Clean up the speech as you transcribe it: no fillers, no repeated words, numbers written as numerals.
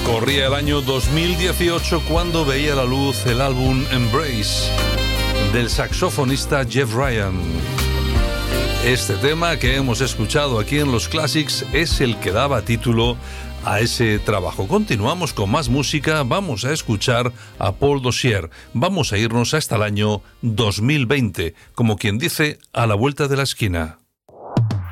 Corría el año 2018 cuando veía la luz el álbum Embrace del saxofonista Jeff Ryan. Este tema que hemos escuchado aquí en los Classics es el que daba título a ese trabajo. Continuamos con más música, vamos a escuchar a Paul Dozier. Vamos a irnos hasta el año 2020, como quien dice, a la vuelta de la esquina.